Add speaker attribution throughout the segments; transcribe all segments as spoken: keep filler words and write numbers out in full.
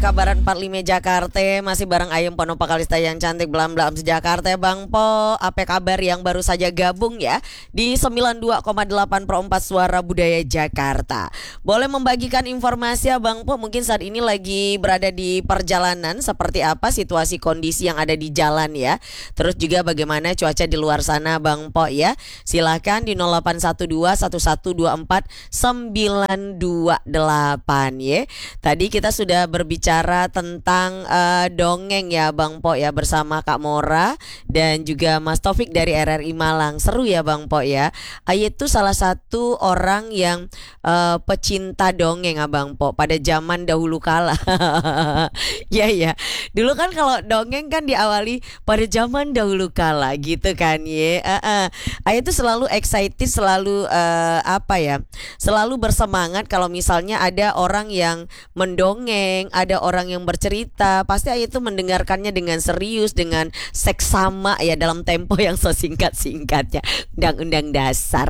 Speaker 1: Kabaran empat puluh lima Jakarta masih bareng Ayem Ponopa Kalista yang cantik belam-belam sejakarta Bang Po. Apa kabar yang baru saja gabung ya di sembilan puluh dua koma delapan per empat Suara Budaya Jakarta. Boleh membagikan informasi ya Bang Po, mungkin saat ini lagi berada di perjalanan, seperti apa situasi kondisi yang ada di jalan ya. Terus juga bagaimana cuaca di luar sana Bang Po ya. Silahkan di nol delapan satu dua satu satu dua empat sembilan dua delapan ya. Tadi kita sudah berbicara tentang uh, dongeng ya Bang Po ya bersama Kak Mora dan juga Mas Taufik dari R R I Malang. Seru ya Bang Po ya. Ayat itu salah satu orang yang uh, pecinta dongeng Abang Po pada zaman dahulu kala. Ya ya. Dulu kan kalau dongeng kan diawali pada zaman dahulu kala gitu kan ya. Uh -uh. Ayat itu selalu excited, selalu uh, apa ya? Selalu bersemangat kalau misalnya ada orang yang mendongeng, ada orang yang bercerita, pasti Ayah itu mendengarkannya dengan serius, dengan seksama ya, dalam tempo yang sesingkat-singkatnya. Undang-undang dasar.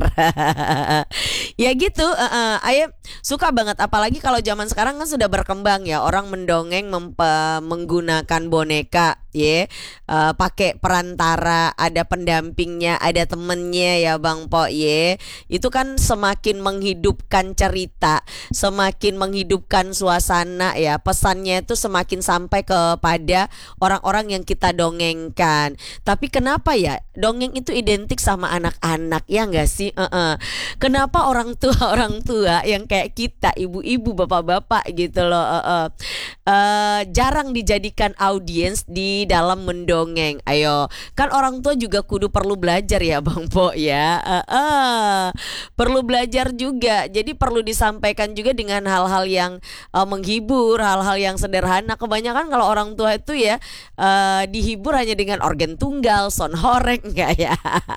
Speaker 1: Ya gitu, uh, uh, Ayah suka banget, apalagi kalau zaman sekarang kan sudah berkembang ya, orang mendongeng mempe- menggunakan boneka ya, uh, pakai perantara, ada pendampingnya, ada temennya ya Bang Po ya. Itu kan semakin menghidupkan cerita, semakin menghidupkan suasana ya. Pesannya itu semakin sampai kepada orang-orang yang kita dongengkan. Tapi kenapa ya dongeng itu identik sama anak-anak ya nggak sih? Uh-uh. Kenapa orang tua orang tua yang kayak kita, ibu-ibu, bapak-bapak gitu loh, uh-uh. uh, jarang dijadikan audiens di dalam mendongeng. Ayo, kan orang tua juga kudu perlu belajar ya Bang Po ya. Uh-uh. Perlu belajar juga. Jadi perlu disampaikan juga dengan hal-hal yang uh, menghibur, hal-hal yang sederhana. Kebanyakan kalau orang tua itu ya uh, dihibur hanya dengan organ tunggal, sound horeng enggak ya.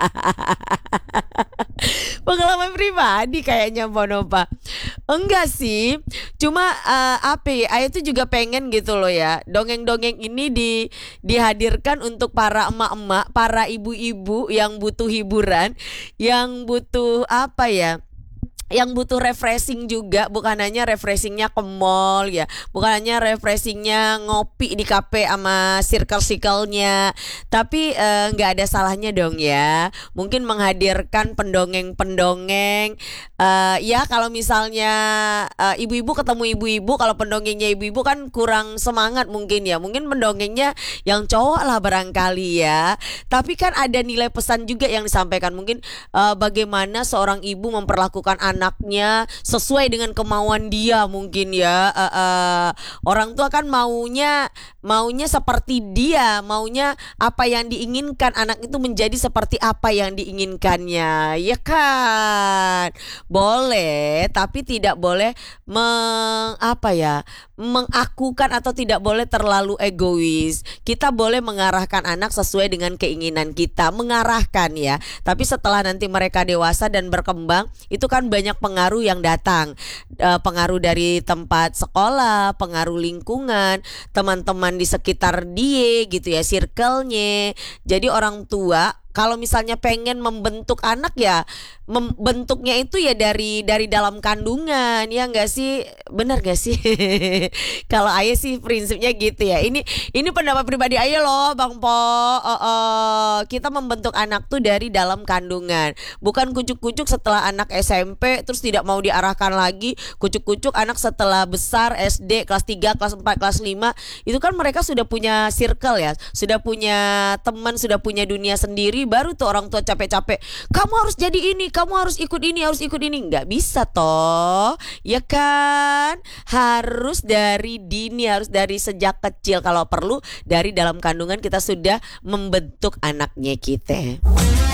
Speaker 1: Pengalaman pribadi kayaknya Ponopa. Enggak sih. Cuma uh, apa ya, Ayah tuh juga pengen gitu loh ya, dongeng-dongeng ini di dihadirkan untuk para emak-emak, para ibu-ibu yang butuh hiburan, yang butuh apa ya, yang butuh refreshing juga, bukan hanya refreshingnya ke mall ya, bukan hanya refreshingnya ngopi di kafe sama circle-circle-nya, tapi nggak uh, ada salahnya dong ya, mungkin menghadirkan pendongeng-pendongeng uh, ya. Kalau misalnya uh, ibu-ibu ketemu ibu-ibu, kalau pendongengnya ibu-ibu kan kurang semangat mungkin ya, mungkin pendongengnya yang cowok lah barangkali ya. Tapi kan ada nilai pesan juga yang disampaikan, mungkin uh, bagaimana seorang ibu memperlakukan anak anaknya sesuai dengan kemauan dia mungkin ya. Uh, uh, orang tua kan maunya maunya seperti dia, maunya apa yang diinginkan anak itu menjadi seperti apa yang diinginkannya, ya kan? Boleh, tapi tidak boleh meng, apa ya, mengakukan atau tidak boleh terlalu egois. Kita boleh mengarahkan anak sesuai dengan keinginan kita, mengarahkan ya. Tapi setelah nanti mereka dewasa dan berkembang, itu kan banyak pengaruh yang datang, e, pengaruh dari tempat sekolah, pengaruh lingkungan, teman-teman di sekitar dia gitu ya, circle-nya. Jadi orang tua kalau misalnya pengen membentuk anak ya, membentuknya itu ya dari dari dalam kandungan, ya nggak sih? Benar nggak sih? Kalau Ayah sih prinsipnya gitu ya. Ini ini pendapat pribadi Ayah loh Bang Po. Uh, uh, kita membentuk anak tuh dari dalam kandungan, bukan kucuk-kucuk setelah anak S M P terus tidak mau diarahkan lagi. Kucuk-kucuk anak setelah besar S D kelas tiga, kelas empat, kelas lima, itu kan mereka sudah punya circle ya, sudah punya teman, sudah punya dunia sendiri. Baru tuh orang tua capek-capek, kamu harus jadi ini, kamu harus ikut ini, harus ikut ini. Nggak bisa toh, ya kan? Harus dari dini, harus dari sejak kecil. Kalau perlu dari dalam kandungan kita sudah membentuk anaknya kita.